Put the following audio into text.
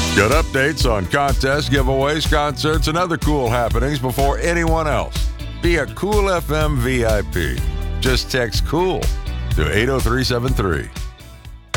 Get updates on contests, giveaways, concerts, and other cool happenings before anyone else. Be a Cool FM VIP. Just text COOL to 80373.